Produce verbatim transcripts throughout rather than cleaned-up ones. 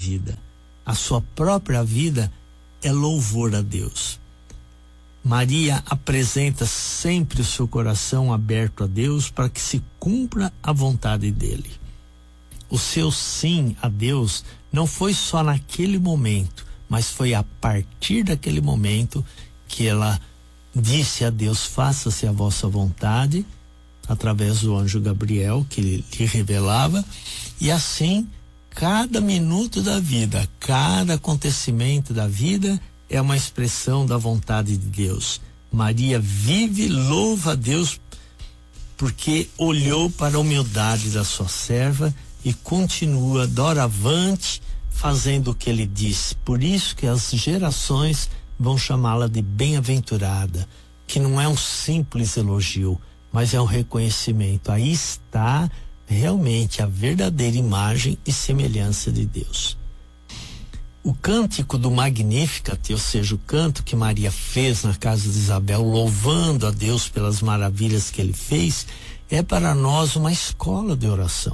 vida. A sua própria vida é louvor a Deus. Maria apresenta sempre o seu coração aberto a Deus para que se cumpra a vontade dele. O seu sim a Deus não foi só naquele momento, mas foi a partir daquele momento que ela disse a Deus: faça-se a vossa vontade, através do anjo Gabriel que lhe revelava. E assim, cada minuto da vida, cada acontecimento da vida é uma expressão da vontade de Deus. Maria vive, louva a Deus, porque olhou para a humildade da sua serva e continua doravante fazendo o que ele disse. Por isso que as gerações vão chamá-la de bem-aventurada, que não é um simples elogio, mas é um reconhecimento. Aí está realmente a verdadeira imagem e semelhança de Deus. O cântico do Magnificat, ou seja, o canto que Maria fez na casa de Isabel, louvando a Deus pelas maravilhas que ele fez, é para nós uma escola de oração.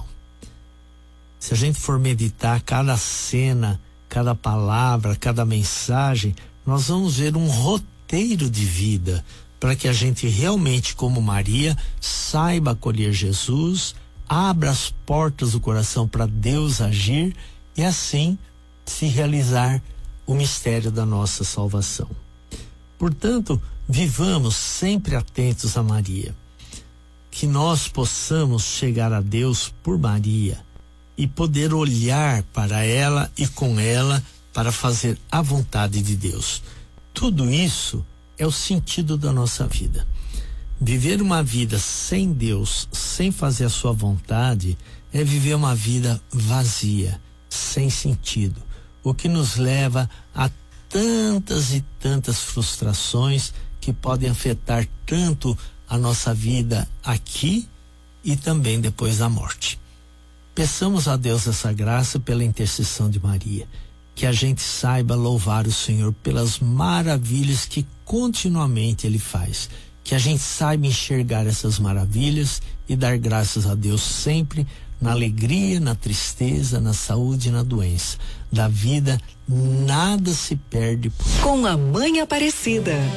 Se a gente for meditar cada cena, cada palavra, cada mensagem, nós vamos ver um roteiro de vida para que a gente realmente, como Maria, saiba acolher Jesus, abra as portas do coração para Deus agir e assim se realizar o mistério da nossa salvação. Portanto, vivamos sempre atentos a Maria, que nós possamos chegar a Deus por Maria e poder olhar para ela e com ela para fazer a vontade de Deus. Tudo isso é o sentido da nossa vida. Viver uma vida sem Deus, sem fazer a sua vontade, é viver uma vida vazia, sem sentido, o que nos leva a tantas e tantas frustrações que podem afetar tanto a nossa vida aqui e também depois da morte. Peçamos a Deus essa graça pela intercessão de Maria, que a gente saiba louvar o Senhor pelas maravilhas que continuamente Ele faz, que a gente saiba enxergar essas maravilhas e dar graças a Deus sempre, na alegria, na tristeza, na saúde e na doença. Da vida nada se perde. Com a Mãe Aparecida.